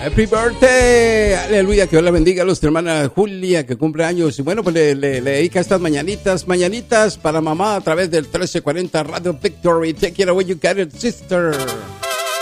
Happy birthday, aleluya, que Dios la bendiga a nuestra hermana Julia que cumple años y bueno, pues le dedica estas mañanitas para mamá a través del 1340 Radio Victory. Take it away, you got it, sister.